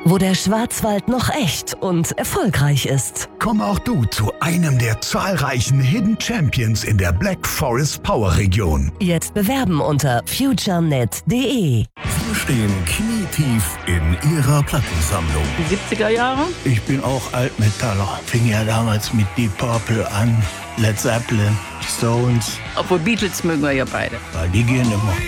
wo der Schwarzwald noch echt und erfolgreich ist. Komm auch du zu einem der zahlreichen Hidden Champions in der Black Forest Power Region. Jetzt bewerben unter futurenet.de. Wir stehen knietief in ihrer Plattensammlung. Die 70er Jahre? Ich bin auch Altmetaller. Fing ja damals mit Deep Purple an, Led Zeppelin, Stones. Obwohl Beatles mögen wir ja beide. Weil die gehen immer.